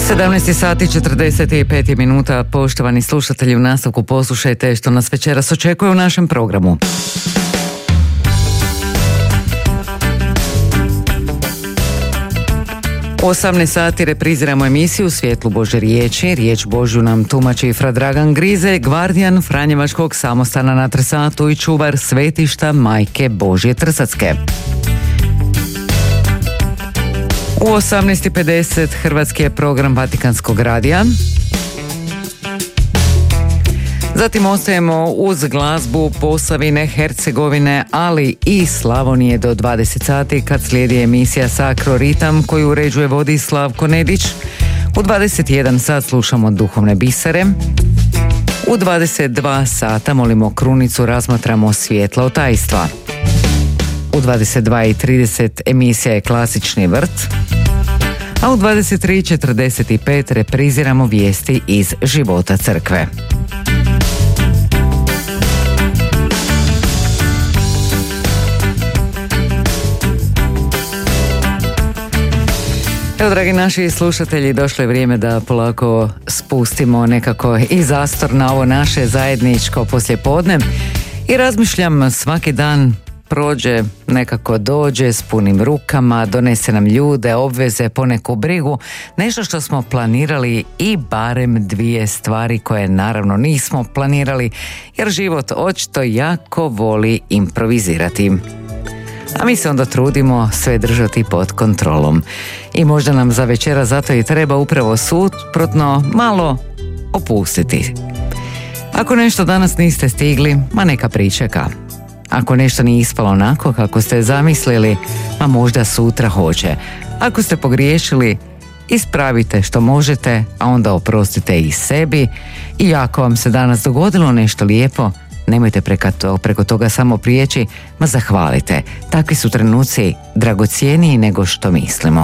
17 sati 45 minuta, poštovani slušatelji, u nastavku poslušajte što nas večeras očekuje u našem programu. U 18 sati repriziramo emisiju Svjetlu Božje riječi. Riječ Božju nam tumači Fra Dragan Grize, gvardijan Franjevačkog samostana na Trsatu i čuvar svetišta Majke Božje Trsatske. U 18.50 hrvatski je program Vatikanskog radija. Zatim ostajemo uz glazbu Posavine, Hercegovine, ali i Slavonije do 20 sati kad slijedi emisija Sakro Ritam koju uređuje vodi Slavko Nedić. U 21 sat slušamo duhovne bisere. U 22 sata molimo krunicu, razmatramo svjetla otajstva. U 22.30 emisija je Klasični vrt, a u 23.45 repriziramo vijesti iz života crkve. Evo, dragi naši slušatelji, došlo je vrijeme da polako spustimo nekako i zastor na ovo naše zajedničko poslijepodne i razmišljam, svaki dan prođe, nekako dođe s punim rukama, donese nam ljude, obveze, poneku brigu, nešto što smo planirali i barem dvije stvari koje naravno nismo planirali, jer život očito jako voli improvizirati. A mi se onda trudimo sve držati pod kontrolom. I možda nam za večera zato i treba upravo suprotno malo opustiti. Ako nešto danas niste stigli, ma neka pričeka. Ako nešto nije ispalo onako kako ste zamislili, ma možda sutra hoće. Ako ste pogriješili, ispravite što možete, a onda oprostite i sebi. I ako vam se danas dogodilo nešto lijepo, nemojte preko toga samo prijeći, ma zahvalite. Takvi su trenuci dragocjeniji nego što mislimo.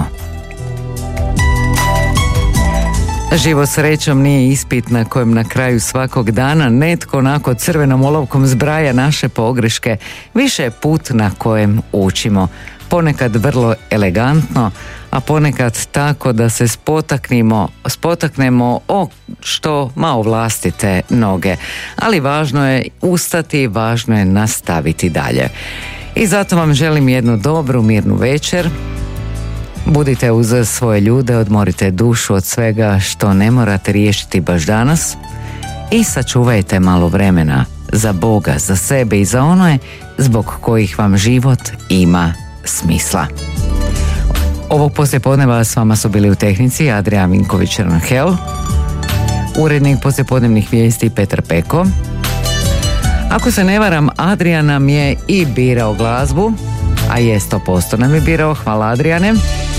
Život srećom nije ispit na kojem na kraju svakog dana netko onako crvenom olovkom zbraja naše pogreške, više je put na kojem učimo. Ponekad vrlo elegantno, a ponekad tako da se spotaknemo o što malo vlastite noge. Ali važno je ustati, važno je nastaviti dalje. I zato vam želim jednu dobru, mirnu večer. Budite uz svoje ljude, odmorite dušu od svega što ne morate riješiti baš danas i sačuvajte malo vremena za Boga, za sebe i za one zbog kojih vam život ima smisla. Ovog poslijepodneva s vama su bili u tehnici Adrian Vinković-Ranhel, urednik poslijepodnevnih vijesti Petar Peko. Ako se ne varam, Adrian nam je i birao glazbu, a je 100% nam je birao, hvala Adriane.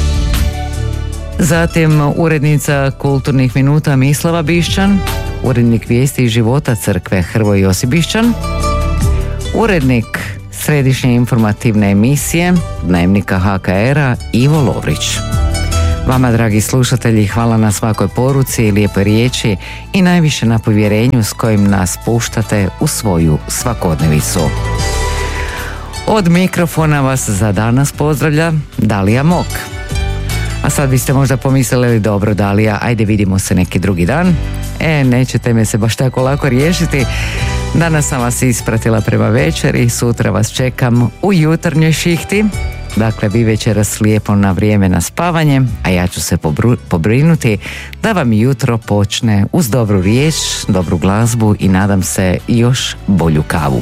Zatim urednica Kulturnih minuta Mislava Bišćan, urednik vijesti i života crkve Hrvoje Josip Bišćan, urednik središnje informativne emisije Dnevnika HKR-a Ivo Lovrić. Vama, dragi slušatelji, hvala na svakoj poruci, lijepoj riječi i najviše na povjerenju s kojim nas puštate u svoju svakodnevicu. Od mikrofona vas za danas pozdravlja Dalija Mok. A sad biste možda pomislili, dobro Dalija, ajde vidimo se neki drugi dan. Nećete me se baš tako lako riješiti. Danas sam vas ispratila prema večeri, sutra vas čekam u jutarnjoj šihti. Dakle, vi večeras lijepo na vrijeme na spavanje, a ja ću se pobrinuti da vam jutro počne uz dobru riječ, dobru glazbu i nadam se još bolju kavu.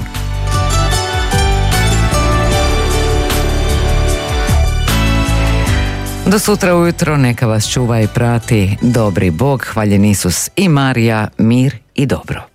Do sutra ujutro neka vas čuva i prati dobri Bog, hvaljen Isus i Marija, mir i dobro.